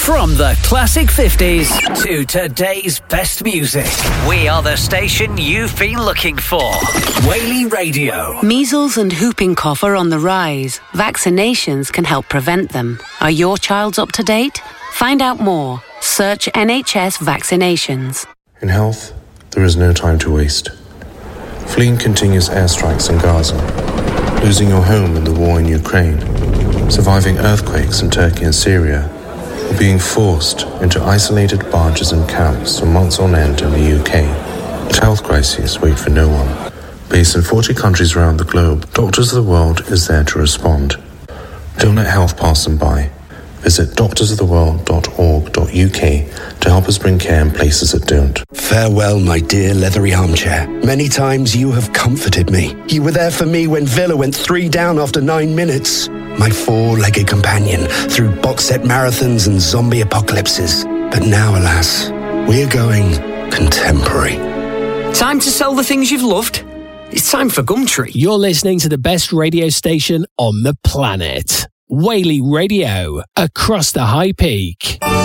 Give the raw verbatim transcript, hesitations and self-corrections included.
From the classic fifties to today's best music, we are the station you've been looking for. Whaley Radio. Measles and whooping cough are on the rise. Vaccinations can help prevent them. Are your child's up to date? Find out more. Search N H S vaccinations. In health, there is no time to waste. Fleeing continuous airstrikes in Gaza, losing your home in the war in Ukraine, surviving earthquakes in Turkey and Syria, or being forced into isolated barges and camps for months on end in the U K. But health crises wait for no one. Based in forty countries around the globe, Doctors of the World is there to respond. Don't let health pass them by. Visit doctors of the world dot org dot U K to help us bring care in places that don't. Farewell, my dear leathery armchair. Many times you have comforted me. You were there for me when Villa went three down after nine minutes. My four-legged companion through box set marathons and zombie apocalypses. But now, alas, we're going contemporary. Time to sell the things you've loved. It's time for Gumtree. You're listening to the best radio station on the planet. Whaley Radio, across the high peak.